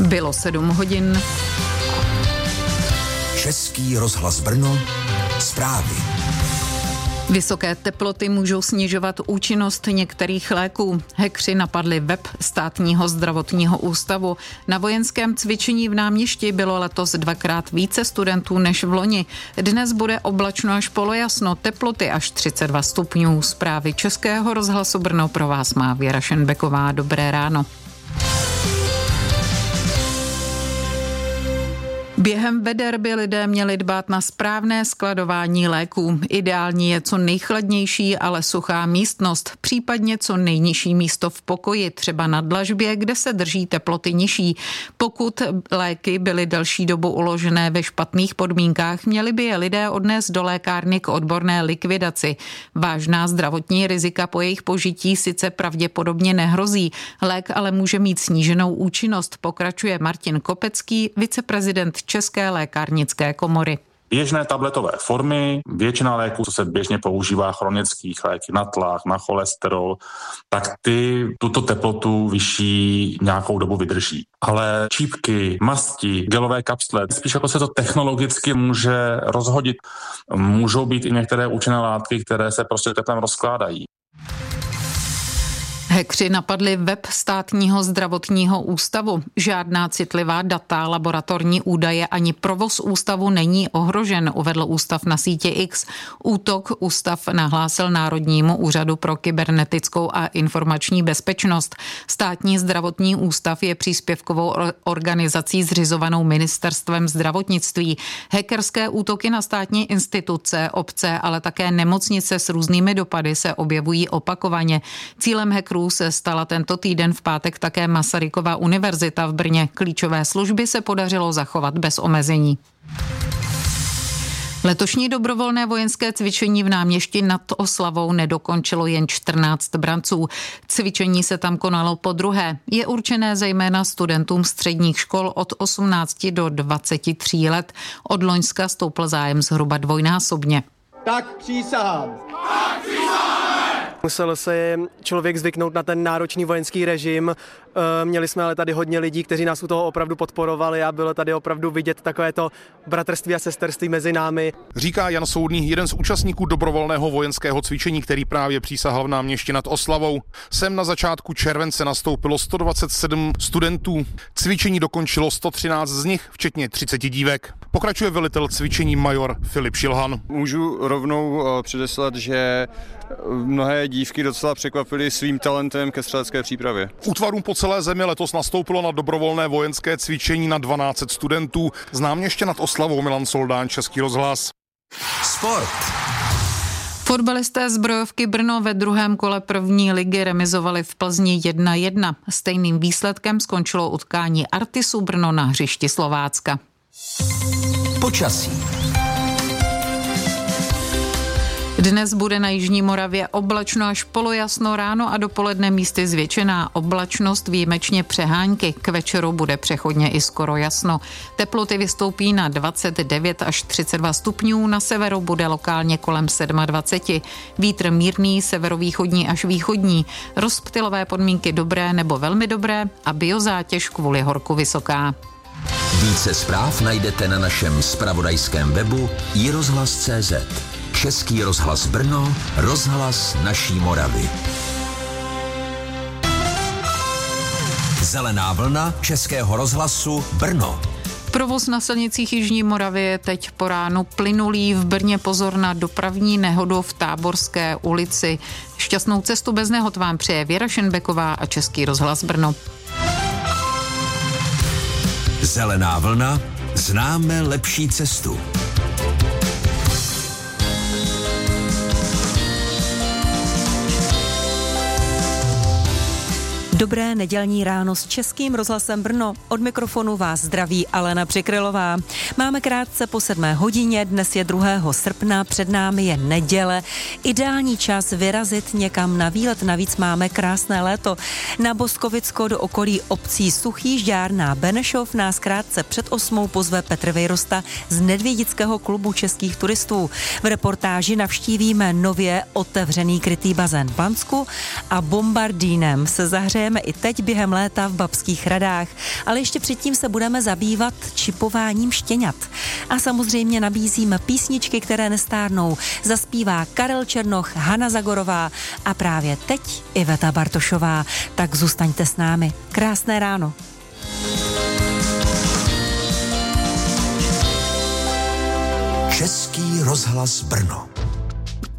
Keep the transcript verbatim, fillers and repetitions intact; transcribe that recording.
Bylo sedm hodin. Český rozhlas Brno, zprávy. Vysoké teploty můžou snižovat účinnost některých léků. Hackři napadli web Státního zdravotního ústavu. Na vojenském cvičení v Náměšti bylo letos dvakrát více studentů než v loni. Dnes bude oblačno až polojasno, teploty až třicet dva stupňů. Zprávy Českého rozhlasu Brno pro vás má Věra Šenbeková. Dobré ráno. Během veder by lidé měli dbát na správné skladování léků. Ideální je co nejchladnější, ale suchá místnost, případně co nejnižší místo v pokoji, třeba na dlažbě, kde se drží teploty nižší. Pokud léky byly delší dobu uložené ve špatných podmínkách, měli by je lidé odnést do lékárny k odborné likvidaci. Vážná zdravotní rizika po jejich požití sice pravděpodobně nehrozí. Lék ale může mít sníženou účinnost, pokračuje Martin Kopecký, viceprezident České lékárnické komory. Běžné tabletové formy, většina léků, co se běžně používá, chronických léky na tlak, na cholesterol, tak ty tuto teplotu vyšší nějakou dobu vydrží. Ale čípky, masti, gelové kapsle, spíš jako se to technologicky může rozhodit. Můžou být i některé účinné látky, které se prostě teplem rozkládají. Hackři napadli web Státního zdravotního ústavu. Žádná citlivá data, laboratorní údaje ani provoz ústavu není ohrožen, uvedl ústav na síti X. Útok ústav nahlásil Národnímu úřadu pro kybernetickou a informační bezpečnost. Státní zdravotní ústav je příspěvkovou organizací zřizovanou ministerstvem zdravotnictví. Hackerské útoky na státní instituce, obce, ale také nemocnice s různými dopady se objevují opakovaně. Cílem hackerů se stala tento týden v pátek také Masarykova univerzita v Brně. Klíčové služby se podařilo zachovat bez omezení. Letošní dobrovolné vojenské cvičení v Náměšti nad Oslavou nedokončilo jen čtrnáct branců. Cvičení se tam konalo po druhé. Je určené zejména studentům středních škol od osmnácti do dvaceti tří let. Od loňska stoupl zájem zhruba dvojnásobně. Tak přísahám. Tak přísahám. Musel se člověk zvyknout na ten náročný vojenský režim. Měli jsme ale tady hodně lidí, kteří nás u toho opravdu podporovali a bylo tady opravdu vidět takovéto bratrství a sesterství mezi námi. Říká Jan Soudný, jeden z účastníků dobrovolného vojenského cvičení, který právě přísahal v Náměšti nad Oslavou. Sem na začátku července nastoupilo sto dvacet sedm studentů. Cvičení dokončilo sto třináct z nich, včetně třiceti dívek. Pokračuje velitel cvičení major Filip Šilhan. Můžu rovnou předeslat, že mnohé dívky docela překvapily svým talentem ke střelecké přípravě. Útvarům po celé zemi letos nastoupilo na dobrovolné vojenské cvičení na dvanáct set studentů. Z Náměště nad Oslavou Milan Soldán, Český rozhlas. Sport. Fotbalisté Zbrojovky Brno ve druhém kole první ligy remizovali v Plzni jedna jedna. Stejným výsledkem skončilo utkání Artisu Brno na hřišti Slovácka. Počasí. Dnes bude na jižní Moravě oblačno až polojasno, ráno a dopoledne místy zvětšená oblačnost, výjimečně přehánky. K večeru bude přechodně i skoro jasno. Teploty vystoupí na dvacet devět až třicet dva stupňů, na severu bude lokálně kolem dvacet sedm. Vítr mírný, severovýchodní až východní. Rozptylové podmínky dobré nebo velmi dobré a biozátěž kvůli horku vysoká. Více zpráv najdete na našem zpravodajském webu i rozhlas tečka cé zet. Český rozhlas Brno, rozhlas naší Moravy. Zelená vlna Českého rozhlasu Brno. Provoz na silnicích jižní Moravy je teď po ránu plynulý. V Brně pozor na dopravní nehodu v Táborské ulici. Šťastnou cestu bez nehod vám přeje Věra Šenbeková a Český rozhlas Brno. Zelená vlna, známe lepší cestu. Dobré nedělní ráno s Českým rozhlasem Brno. Od mikrofonu vás zdraví Alena Přikrylová. Máme krátce po sedmé hodině, dnes je druhého srpna, před námi je neděle. Ideální čas vyrazit někam na výlet, navíc máme krásné léto. Na Boskovicko do okolí obcí Suchý Žďárna Benešov nás krátce před osmou pozve Petr Vejrosta z Nedvědického klubu českých turistů. V reportáži navštívíme nově otevřený krytý bazén v Bansku a bombardínem se zahřeje zahrajeme i teď během léta v Babských Hradách, ale ještě předtím se budeme zabývat čipováním štěňat. A samozřejmě nabízíme písničky, které nestárnou. Zaspívá Karel Černoch, Hana Zagorová a právě teď Iveta Bartošová. Tak zůstaňte s námi. Krásné ráno. Český rozhlas Brno.